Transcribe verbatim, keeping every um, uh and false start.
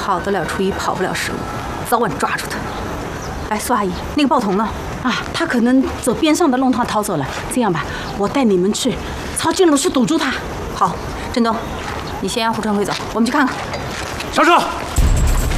跑得了初一，跑不了十五，早晚抓住他。哎，苏阿姨，那个报童呢？啊，他可能走边上的弄堂逃走了。这样吧，我带你们去抄近路去堵住他。好，振东，你先押胡成辉走，我们去看看。 上车。